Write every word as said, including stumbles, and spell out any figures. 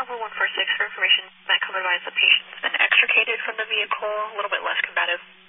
Bravo one four six for information. Met covered advise the patient's been extricated from the vehicle, a little bit less combative.